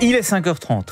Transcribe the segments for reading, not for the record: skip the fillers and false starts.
Il est 5h30.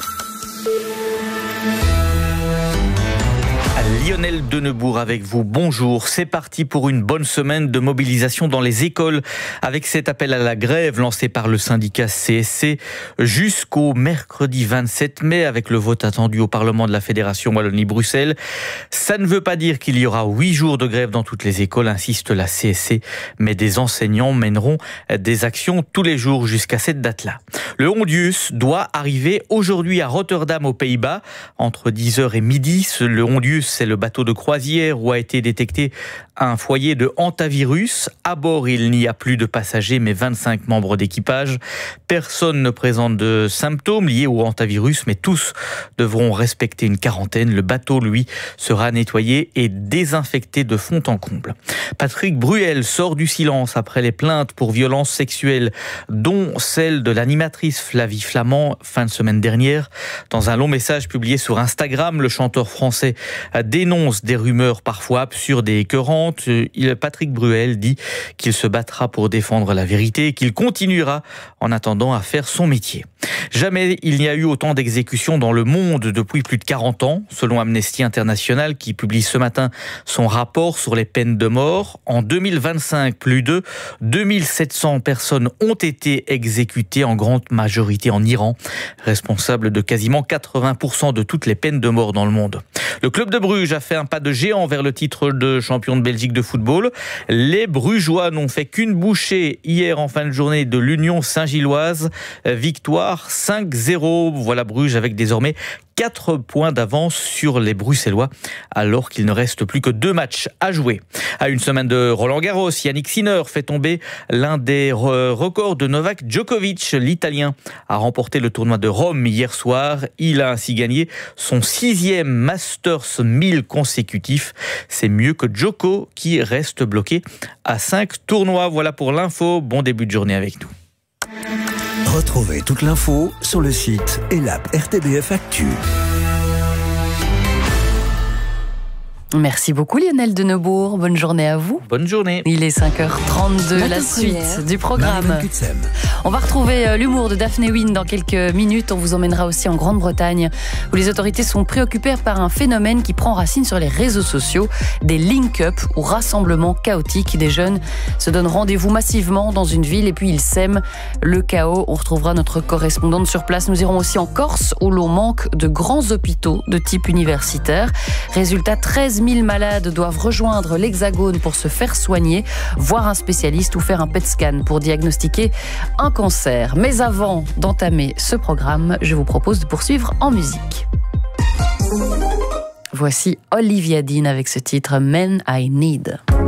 Lionel Denebour avec vous, bonjour. C'est parti pour une bonne semaine de mobilisation dans les écoles avec cet appel à la grève lancé par le syndicat CSC jusqu'au mercredi 27 mai avec le vote attendu au Parlement de la Fédération Wallonie-Bruxelles. Ça ne veut pas dire qu'il y aura 8 jours de grève dans toutes les écoles, insiste la CSC, mais des enseignants mèneront des actions tous les jours jusqu'à cette date-là. Le Hondius doit arriver aujourd'hui à Rotterdam aux Pays-Bas entre 10h et midi. Le Hondius, c'est le bateau de croisière où a été détecté un foyer de hantavirus. À bord, il n'y a plus de passagers, mais 25 membres d'équipage. Personne ne présente de symptômes liés au hantavirus, mais tous devront respecter une quarantaine. Le bateau, lui, sera nettoyé et désinfecté de fond en comble. Patrick Bruel sort du silence après les plaintes pour violences sexuelles, dont celle de l'animatrice Flavie Flament fin de semaine dernière. Dans un long message publié sur Instagram, le chanteur français dénonce des rumeurs parfois absurdes et écœurantes. Patrick Bruel dit qu'il se battra pour défendre la vérité et qu'il continuera en attendant à faire son métier. Jamais il n'y a eu autant d'exécutions dans le monde depuis plus de 40 ans, selon Amnesty International qui publie ce matin son rapport sur les peines de mort. En 2025, plus de 2700 personnes ont été exécutées, en grande majorité en Iran, responsable de quasiment 80% de toutes les peines de mort dans le monde. Le club de Bruges a fait un pas de géant vers le titre de champion de Belgique de football. Les Brugeois n'ont fait qu'une bouchée hier en fin de journée de l'Union Saint-Gilloise. Victoire 5-0. Voilà Bruges avec désormais 4 points d'avance sur les Bruxellois, alors qu'il ne reste plus que 2 matchs à jouer. À une semaine de Roland-Garros, Yannick Sinner fait tomber l'un des records de Novak Djokovic. L'Italien a remporté le tournoi de Rome hier soir. Il a ainsi gagné son 6e Masters 1000 consécutif. C'est mieux que Djoko qui reste bloqué à 5 tournois. Voilà pour l'info. Bon début de journée avec nous. Retrouvez toute l'info sur le site et l'app RTBF Actu. Merci beaucoup Lionel Denebour, bonne journée à vous. Bonne journée. Il est 5h32, la suite du programme. On va retrouver l'humour de Daphné Wynne dans quelques minutes. On vous emmènera aussi en Grande-Bretagne où les autorités sont préoccupées par un phénomène qui prend racine sur les réseaux sociaux, des link-up ou rassemblements chaotiques. Des jeunes se donnent rendez-vous massivement dans une ville et puis ils sèment le chaos. On retrouvera notre correspondante sur place. Nous irons aussi en Corse où l'on manque de grands hôpitaux de type universitaire. Résultat, 13 000 malades doivent rejoindre l'Hexagone pour se faire soigner, voir un spécialiste ou faire un PET scan pour diagnostiquer un cancer. Mais avant d'entamer ce programme, je vous propose de poursuivre en musique. Voici Olivia Dean avec ce titre Men I Need.